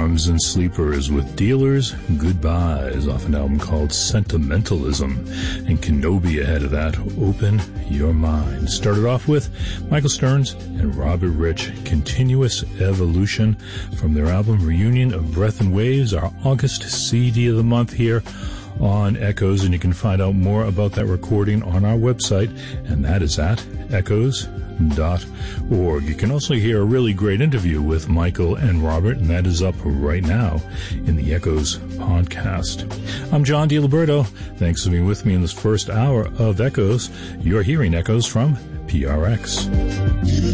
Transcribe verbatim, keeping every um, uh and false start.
Storms and Sleepers with Dealers Goodbyes off an album called Sentimentalism, and Kenobi ahead of that, Open Your Mind. Started off with Michael Stearns and Robert Rich, Continuous Evolution from their album Reunion of Breath and Waves, our August C D of the month here on Echoes, and you can find out more about that recording on our website, and that is at echoes dot org. You can also hear a really great interview with Michael and Robert, and that is up right now in the Echoes podcast. I'm John DiLiberto. Thanks for being with me in this first hour of Echoes. You're hearing Echoes from P R X.